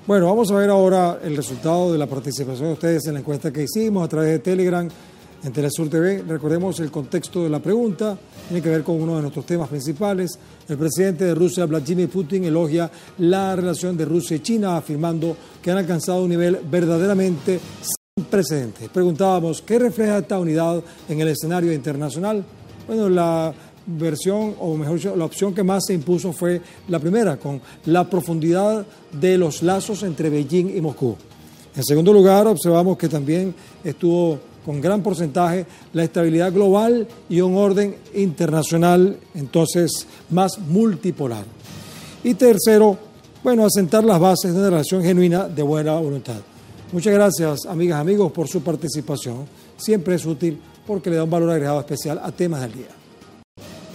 Bueno, vamos a ver ahora el resultado de la participación de ustedes en la encuesta que hicimos a través de Telegram en Telesur TV. Recordemos el contexto de la pregunta, tiene que ver con uno de nuestros temas principales. El presidente de Rusia, Vladimir Putin, elogia la relación de Rusia y China, afirmando que han alcanzado un nivel verdaderamente sin precedentes. Preguntábamos, ¿qué refleja esta unidad en el escenario internacional? Bueno, la versión, o mejor dicho, la opción que más se impuso fue la primera, con la profundidad de los lazos entre Beijing y Moscú. En segundo lugar, observamos que también estuvo con gran porcentaje la estabilidad global y un orden internacional, entonces, más multipolar. Y tercero, bueno, asentar las bases de una relación genuina de buena voluntad. Muchas gracias, amigas, amigos, por su participación. Siempre es útil porque le da un valor agregado especial a temas del día.